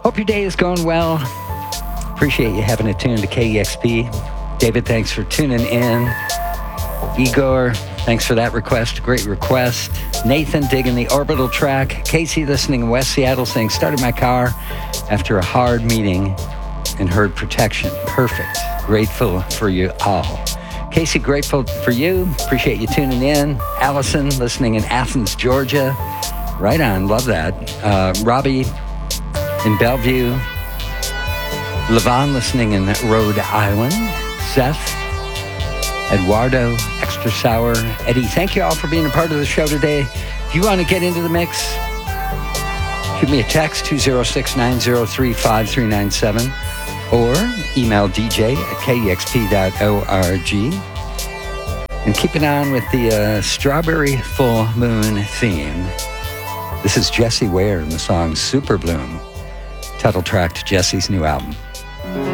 Hope your day is going well. Appreciate you having it tuned to KEXP. David, thanks for tuning in. Igor, thanks for that request. Great request. Nathan digging the Orbital track. Casey listening in West Seattle saying, started my car after a hard meeting and heard Protection. Perfect. Grateful for you all. Casey, grateful for you. Appreciate you tuning in. Allison listening in Athens, Georgia. Right on. Love that. Robbie in Bellevue. Levon listening in Rhode Island. Seth. Eduardo, Extra Sour. Eddie, thank you all for being a part of the show today. If you want to get into the mix, shoot me a text, 206-903-5397, or email dj@kexp.org. And keep it on with the Strawberry Full Moon theme. This is Jessie Ware in the song Super Bloom, title track to Jessie's new album.